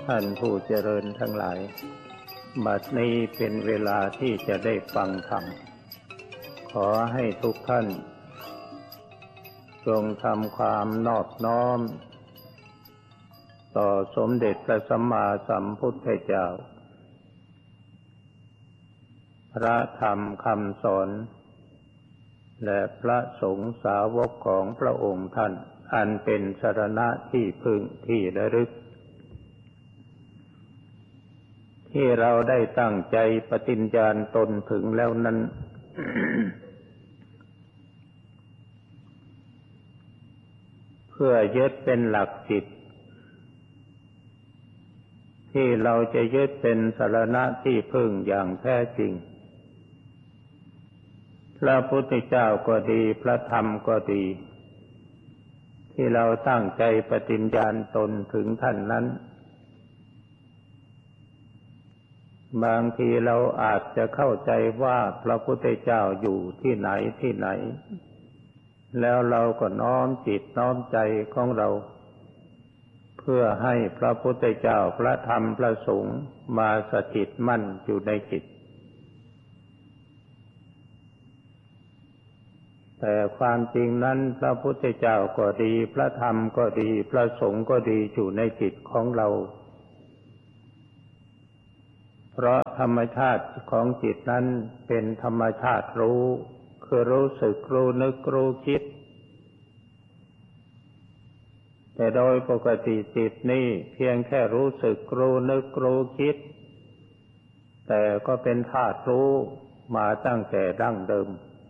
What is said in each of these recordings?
ท่านผู้เจริญทั้งหลายบัดนี้เป็นเวลาที่จะได้ฟังธรรมขอให้ทุกท่านจงทำความนอบน้อมต่อสมเด็จพระสัมมาสัมพุทธเจ้าพระธรรมคำสอนและพระสงฆ์สาวกของพระองค์ท่านอันเป็นสรณะที่พึ่งที่ระลึกที่เราได้ตั้งใจปฏิญญาณตนถึงแล้วนั้น เพื่อยึดเป็นหลักจิตที่เราจะยึดเป็นสรณะที่พึ่งอย่างแท้จริงพระพุทธเจ้าก็ดีพระธรรมก็ดีที่เราตั้งใจปฏิญญาณตนถึงท่านนั้นบางทีเราอาจจะเข้าใจว่าพระพุทธเจ้าอยู่ที่ไหนที่ไหนแล้วเราก็น้อมจิตน้อมใจของเราเพื่อให้พระพุทธเจ้าพระธรรมพระสงฆ์มาสถิตมั่นอยู่ในจิตแต่ความจริงนั้นพระพุทธเจ้าก็ดีพระธรรมก็ดีพระสงฆ์ก็ดีอยู่ในจิตของเราเพราะธรรมชาติของจิตนั้นเป็นธรรมชาติรู้คือรู้สึกรู้นึกรู้คิดแต่โดยปกติจิตนี่เพียงแค่รู้สึกรู้นึกรู้คิดแต่ก็เป็นธาตุรู้มาตั้งแต่ดั้งเดิม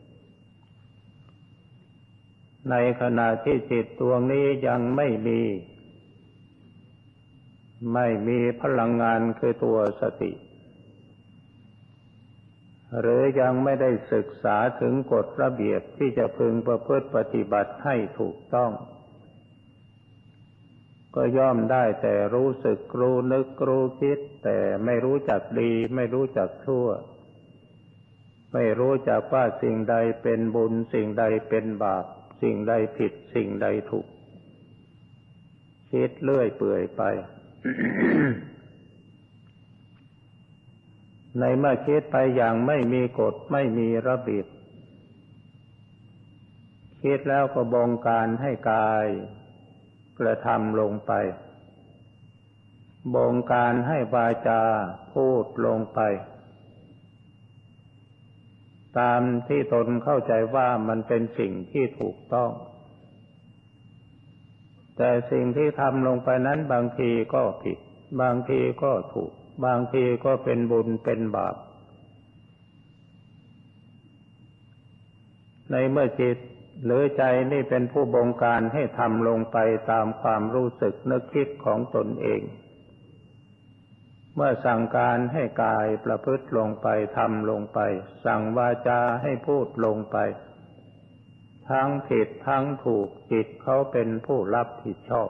ในขณะที่จิตดวงนี้ยังไม่มีพลังงานคือตัวสติหรือยังไม่ได้ศึกษาถึงกฎระเบียบที่จะพึงประพฤติปฏิบัติให้ถูกต้องก็ย่อมได้แต่รู้สึกรู้นึกรู้คิดแต่ไม่รู้จักดีไม่รู้จักชั่วไม่รู้จักว่าสิ่งใดเป็นบุญสิ่งใดเป็นบาปสิ่งใดผิดสิ่งใดถูกคิดเลื่อยเปื่อยไป ในเมื่อคิดไปอย่างไม่มีกฎไม่มีระเบียบคิดแล้วก็บงการให้กายกระทำลงไปบงการให้วาจาพูดลงไปตามที่ตนเข้าใจว่ามันเป็นสิ่งที่ถูกต้องแต่สิ่งที่ทำลงไปนั้นบางทีก็ผิดบางทีก็ถูกบางทีก็เป็นบุญเป็นบาปในเมื่อจิตหรือใจนี่เป็นผู้บงการให้ทำลงไปตามความรู้สึกนึกคิดของตนเองเมื่อสั่งการให้กายประพฤติลงไปทำลงไปสั่งวาจาให้พูดลงไปทั้งผิดทั้งถูกจิตเขาเป็นผู้รับผิดชอบ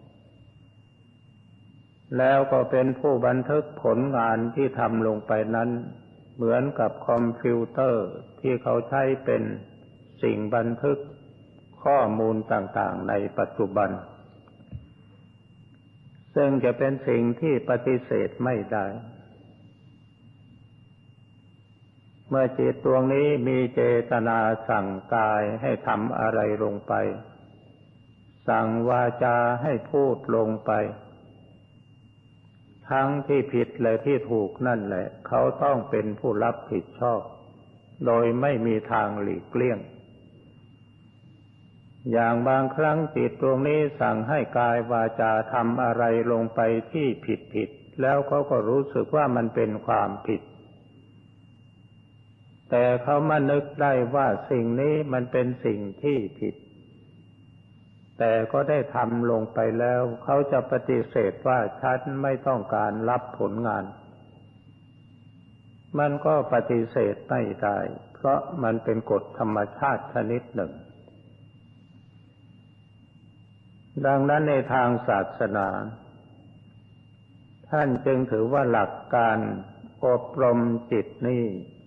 แล้วก็เป็นผู้บันทึกผลงานที่ทำลงไปนั้นเหมือนกับคอมพิวเตอร์ที่เขาใช้เป็นสิ่งบันทึกข้อมูลต่างๆในปัจจุบันซึ่งจะเป็นสิ่งที่ปฏิเสธไม่ได้เมื่อจิตดวงนี้มีเจตนาสั่งกายให้ทำอะไรลงไปสั่งวาจาให้พูดลงไปทั้งที่ผิดและที่ถูกนั่นแหละเขาต้องเป็นผู้รับผิดชอบโดยไม่มีทางหลีกเลี่ยงอย่างบางครั้งจิตดวงนี้สั่งให้กายวาจาทำอะไรลงไปที่ผิดแล้วเขาก็รู้สึกว่ามันเป็นความผิดแต่เขามานึกได้ว่าสิ่งนี้มันเป็นสิ่งที่ผิดแต่ก็ได้ทำลงไปแล้วเขาจะปฏิเสธว่าฉันไม่ต้องการรับผลงานมันก็ปฏิเสธไม่ได้เพราะมันเป็นกฎธรรมชาติชนิดหนึ่งดังนั้นในทางศาสนาท่านจึงถือว่าหลักการอบรมจิตนี้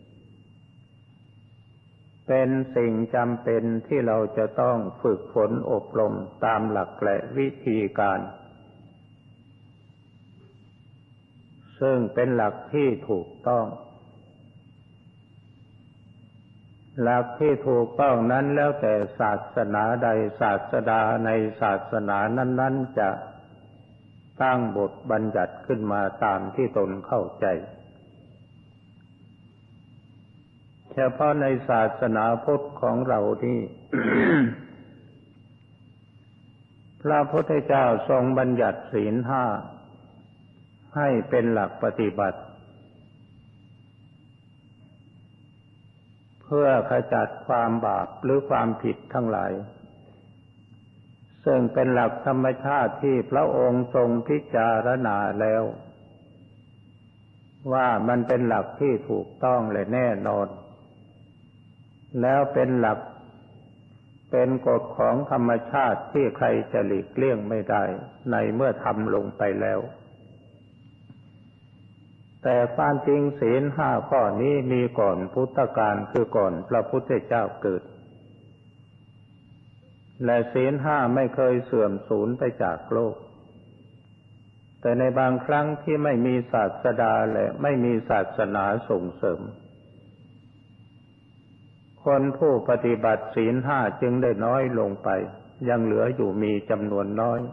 เป็นสิ่งจำเป็นที่เราจะต้องฝึกฝนอบรมตามหลักและวิธีการซึ่งเป็นหลักที่ถูกต้องหลักที่ถูกต้องนั้นแล้วแต่ศาสนาใดศาสดาในศาสนานั้นๆจะตั้งบทบัญญัติขึ้นมาตามที่ตนเข้าใจเฉพาะในศาสนาพุทธของเรานี่ พระพุทธเจ้าทรงบัญญัติศีลห้าให้เป็นหลักปฏิบัติเพื่อขจัดความบาปหรือความผิดทั้งหลายซึ่งเป็นหลักธรรมชาติที่พระองค์ทรงพิจารณาแล้วว่ามันเป็นหลักที่ถูกต้องและแน่นอนแล้วเป็นหลักเป็นกฎของธรรมชาติที่ใครจะหลีกเลี่ยงไม่ได้ในเมื่อทำลงไปแล้วแต่ความจริงศีลห้าข้อนี้มีก่อนพุทธกาลคือก่อนพระพุทธเจ้าเกิดและศีลห้าไม่เคยเสื่อมสูญไปจากโลกแต่ในบางครั้งที่ไม่มีศาสดาและไม่มีศาสนาส่งเสริมคนผู้ปฏิบัติศีลห้าจึงได้น้อยลงไปยังเหลืออยู่มีจำนวนน้อย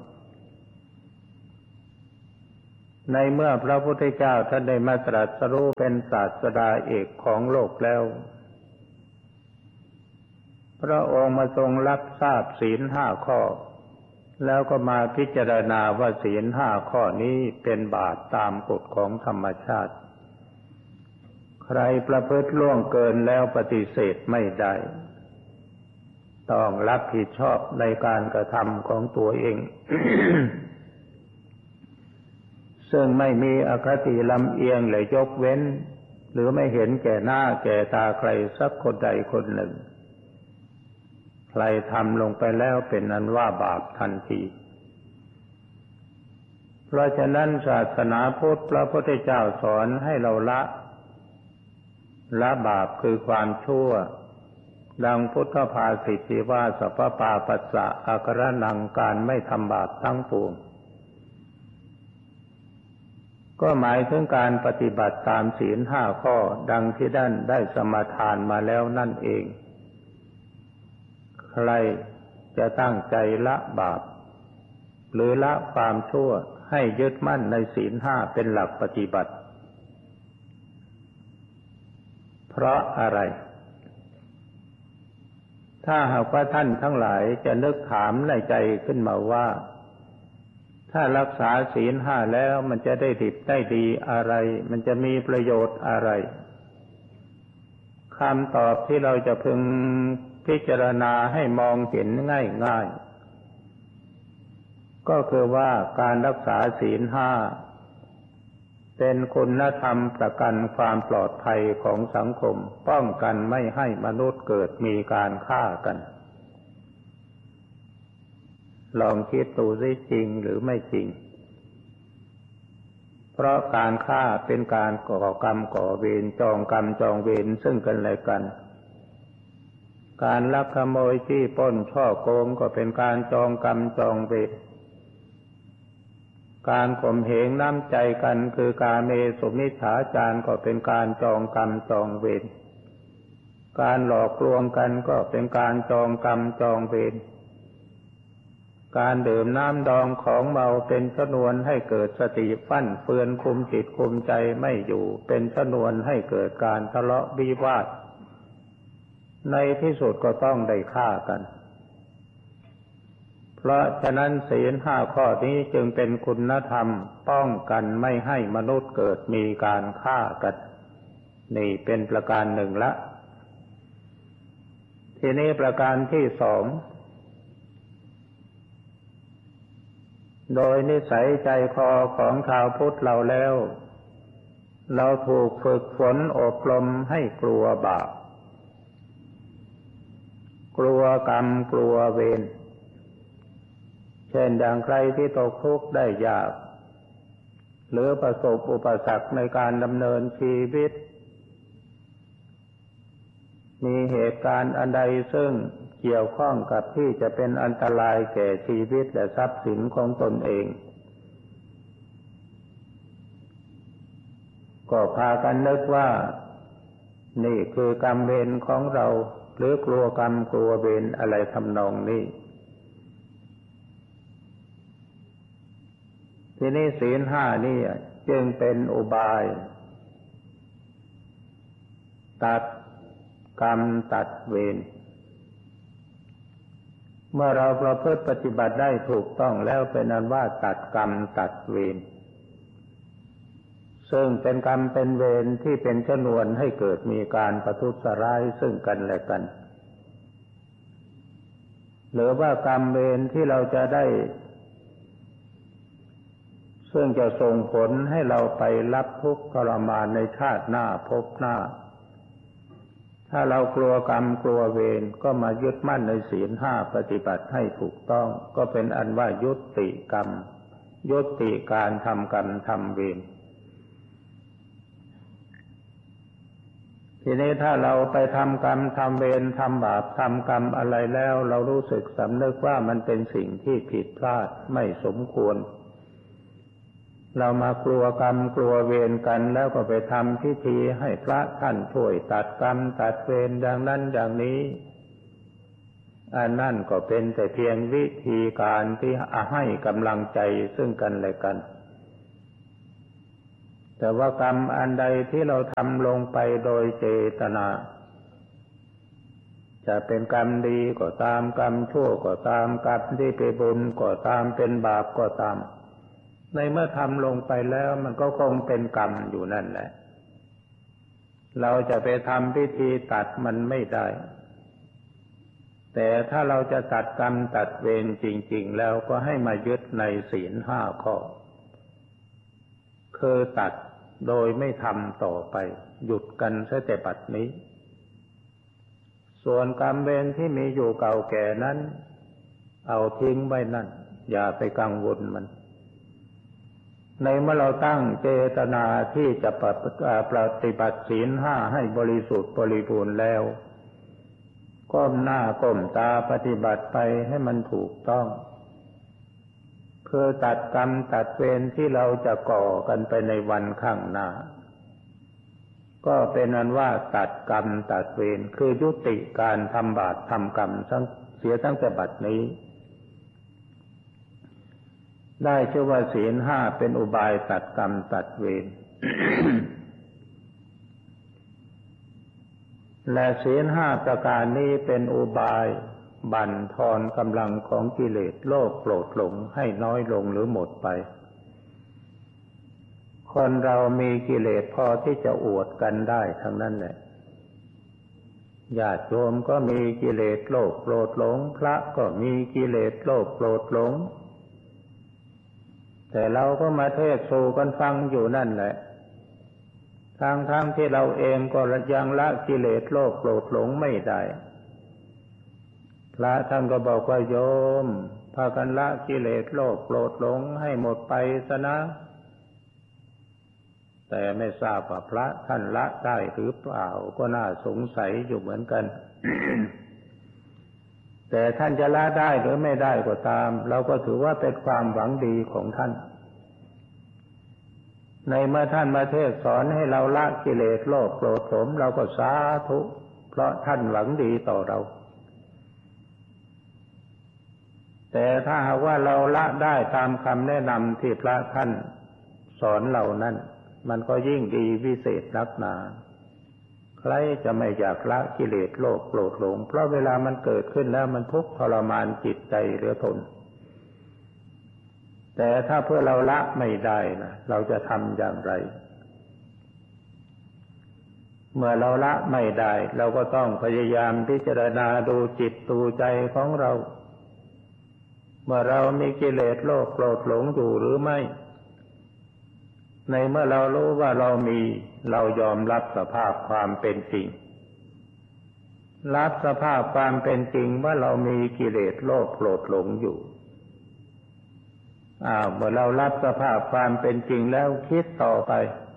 ในเมื่อพระพุทธเจ้าท่านได้มาตรัสรู้เป็นศาสดาเอกของโลกแล้วพระองค์มาทรงรับทราบศีลห้าข้อแล้วก็มาพิจารณาว่าศีลห้าข้อนี้เป็นบาปตามกฎของธรรมชาติใครประพฤติล่วงเกินแล้วปฏิเสธไม่ได้ต้องรับผิดชอบในการกระทำของตัวเอง ซึ่งไม่มีอคติลำเอียงและยกเว้นหรือไม่เห็นแก่หน้าแก่ตาใครสักคนใดคนหนึ่งใครทำลงไปแล้วเป็นอันว่าบาปทันทีเพราะฉะนั้นศาสนาพุทธพระพุทธเจ้าสอนให้เราละบาปคือความชั่วดังพุทธภาษิตที่ว่าสัพพปาปัสสะอาการนังการไม่ทำบาปทั้งปวงก็หมายถึงการปฏิบัติตามศีลห้าข้อดังที่ได้สมาทานมาแล้วนั่นเองใครจะตั้งใจละบาปหรือละความชั่วให้ยึดมั่นในศีลห้าเป็นหลักปฏิบัติเพราะอะไรถ้าหากว่าท่านทั้งหลายจะนึกถามในใจขึ้นมาว่าถ้ารักษาศีลห้าแล้วมันจะได้ดิบได้ดีอะไรมันจะมีประโยชน์อะไรคำตอบที่เราจะพึงพิจารณาให้มองเห็นง่ายๆก็คือว่าการรักษาศีลห้าเป็นคุณธรรมประกันความปลอดภัยของสังคมป้องกันไม่ให้มนุษย์เกิดมีการฆ่ากันลองคิดดูสิจริงหรือไม่จริงเพราะการฆ่าเป็นการก่อกรรมก่อเวรจองกรรมจองเวรซึ่งกันและกันการลักขโมยจี้ปล้นฉ้อโกงก็เป็นการจองกรรมจองเวรการข่มเหงน้ำใจกันคือกาเมสุมิจฉาจารก็เป็นการจองกรรมจองเวรการหลอกลวงกันก็เป็นการจองกรรมจองเวรการดื่มน้ำดองของเมาเป็นชนวนให้เกิดสติฟั่นเฟือนคุมจิตคุมใจไม่อยู่เป็นชนวนให้เกิดการทะเลาะวิวาทในที่สุดก็ต้องได้ฆ่ากันเพราะฉะนั้นศีลห้าข้อนี้จึงเป็นคุณธรรมป้องกันไม่ให้มนุษย์เกิดมีการฆ่ากันนี่เป็นประการหนึ่งละทีนี้ประการที่สองโดยนิสัยใจคอของชาวพุทธเราแล้วเราถูกฝึกฝนอบรมให้กลัวบาปกลัวกรรมกลัวเวรเช่นอย่างใครที่ตกทุกข์ได้ยากหรือประสบอุปสรรคในการดำเนินชีวิตมีเหตุการณ์อันใดซึ่งเกี่ยวข้องกับที่จะเป็นอันตรายแก่ชีวิตและทรัพย์สินของตนเองก็พากันนึกว่านี่คือกรรมเวรของเราหรือกลัวกรรมกลัวเวรอะไรทำนองนี้ทีนี้ศีลห้านี่จึงเป็นอุบายตัดกรรมตัดเวรเมื่อเราประพฤติปฏิบัติได้ถูกต้องแล้วเป็นอันว่าตัดกรรมตัดเวรซึ่งเป็นกรรมเป็นเวรที่เป็นชนวนให้เกิดมีการประทุษร้ายซึ่งกันและกันหรือว่ากรรมเวรที่เราจะได้ซึ่งจะส่งผลให้เราไปรับทุกข์ทรมานในชาติหน้าภพหน้าถ้าเรากลัวกรรมกลัวเวรก็มายึดมั่นในศีลห้าปฏิบัติให้ถูกต้องก็เป็นอันว่ายุติกรรมยุติการทำกรรมทำเวรทีนี้ถ้าเราไปทำกรรมทำเวรทำบาปทำกรรมอะไรแล้วเรารู้สึกสำนึกว่ามันเป็นสิ่งที่ผิดพลาดไม่สมควรเรามากลัวกรรมกลัวเวรกันแล้วก็ไปทำพิธีให้พระท่านช่วยตัดกรรมตัดเวรอย่างนั้นอย่างนี้อันนั่นก็เป็นแต่เพียงวิธีการที่ให้กำลังใจซึ่งกันและกันแต่ว่ากรรมอันใดที่เราทำลงไปโดยเจตนาจะเป็นกรรมดีก็ตามกรรมชั่วก็ตามกรรมที่เป็นบุญก็ตามเป็นบาปก็ตามในเมื่อทำลงไปแล้วมันก็คงเป็นกรรมอยู่นั่นแหละเราจะไปทำพิธีตัดมันไม่ได้แต่ถ้าเราจะตัดกรรมตัดเวรจริงๆแล้วก็ให้มายึดในศีลห้าข้อคือตัดโดยไม่ทำต่อไปหยุดกันซะแต่บัดนี้ส่วนกรรมเวรที่มีอยู่เก่าแก่นั้นเอาทิ้งไว้นั่นอย่าไปกังวลมันในเมื่อเราตั้งเจตนาที่จะปฏิบัติศีลห้าให้บริสุทธิ์บริบูรณ์แล้วก้มหน้าก้มตาปฏิบัติไปให้มันถูกต้องเพื่อตัดกรรมตัดเวรที่เราจะก่อกันไปในวันข้างหน้าก็เป็นอันว่าตัดกรรมตัดเวรคือยุติการทำบาปทำกรรมเสียตั้งแต่บัดนี้ได้ชื่อว่าศีลห้าเป็นอุบายตัดกรรมตัดเวร และศีลห้าประการนี้เป็นอุบายบั่นทอนกำลังของกิเลสโลภโกรธหลงให้น้อยลงหรือหมดไปคนเรามีกิเลสพอที่จะอวดกันได้ทั้งนั้นแหละญาติโยมก็มีกิเลสโลภโกรธหลงพระก็มีกิเลสโลภโกรธหลงแต่เราก็มาเทศน์สู่กันฟังอยู่นั่นแหละทั้งที่เราเองก็ยังละกิเลสโลภโกรธหลงไม่ได้พระท่านก็บอกว่าโยมพากันละกิเลสโลภโกรธหลงให้หมดไปซะนะแต่ไม่ทราบว่าพระท่านละได้หรือเปล่าก็น่าสงสัยอยู่เหมือนกัน แต่ท่านจะละได้หรือไม่ได้ก็ตามเราก็ถือว่าเป็นความหวังดีของท่านในเมื่อท่านมาเทศสอนให้เราละกิเลสโลภโกรธหลงเราก็สาธุเพราะท่านหวังดีต่อเราแต่ถ้าหากว่าเราละได้ตามคำแนะนำที่พระท่านสอนเรานั้นมันก็ยิ่งดีวิเศษนักหนาใครจะไม่อยากละกิเลสโลภโกรธหลงเพราะเวลามันเกิดขึ้นแล้วมันทุกข์ทรมานจิตใจเหลือทนแต่ถ้าเพื่อเราละไม่ได้นะเราจะทำอย่างไรเมื่อเราละไม่ได้เราก็ต้องพยายามพิจารณาดูจิตดูใจของเราเมื่อเรามีกิเลสโลภโกรธหลงอยู่หรือไม่ในเมื่อเรารู้ว่าเรามีเรายอมรับสภาพความเป็นจริงรับสภาพความเป็นจริงว่าเรามีกิเลสโลภโกรธหลงอยู่เมื่อเรารับสภาพความเป็นจริงแล้วคิดต่อไป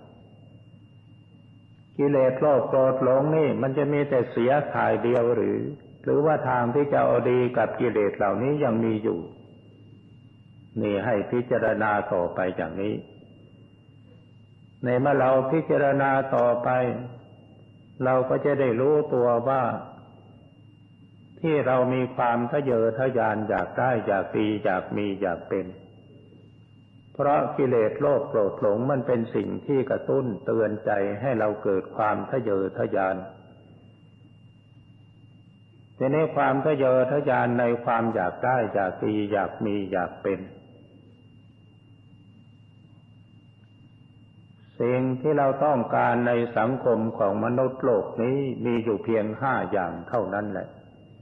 กิเลสโลภโกรธหลงนี่มันจะมีแต่เสียข่ายเดียวหรือว่าทางที่จะเอาดีกับกิเลสเหล่านี้ยังมีอยู่นี่ให้พิจารณาต่อไปอย่างนี้ในเมื่อเราพิจารณาต่อไปเราก็จะได้รู้ตัวว่าที่เรามีความทะเยอทะยานอยากได้อยากดีอยากมีอยากเป็นเพราะกิเลสโลภโกรธหลงมันเป็นสิ่งที่กระตุ้นเตือนใจให้เราเกิดความทะเยอทะยานทีนี้ความทะเยอทะยานในความอยากได้อยากดีอยากมีอยากเป็นสิ่งที่เราต้องการในสังคมของมนุษย์โลกนี้มีอยู่เพียง5 อย่างเท่านั้นแหละ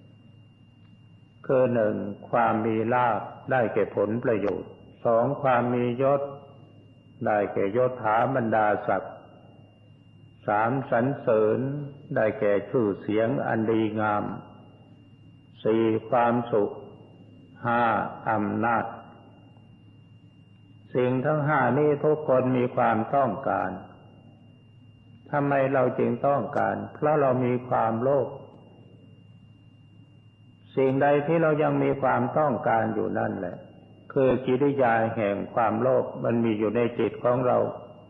คือ 1. ความมีลาภได้แก่ผลประโยชน์ 2. ความมียศได้แก่ยศถาบรรดาศักดิ์ 3. สรรเสริญได้แก่ชื่อเสียงอันดีงาม 4. ความสุข 5. อำนาจสิ่งทั้ง5นี้ทุกคนมีความต้องการทำไมเราจึงต้องการเพราะเรามีความโลภสิ่งใดที่เรายังมีความต้องการอยู่นั่นแหละคือกิริยาแห่งความโลภมันมีอยู่ในจิตของเรา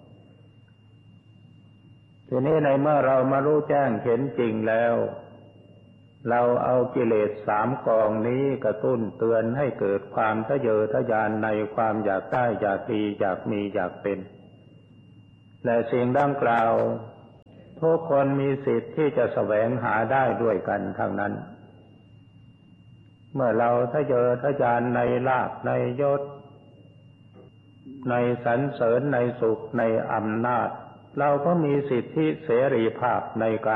ทีนี้ในเมื่อเรามารู้แจ้งเห็นจริงแล้วเราเอากิเลส3 กองนี้กระตุ้นเตือนให้เกิดความทะเยอทะยานในความอยากได้อยากดีอยากมีอยากเป็นและสิ่งดังกล่าวทุกคนมีสิทธิ์ที่จะแสวงหาได้ด้วยกันทั้งนั้นเมื่อเราทะเยอทะยานในลาภในยศในสรรเสริญในสุขในอำนาจเราก็มีสิทธิเสรีภาพในการ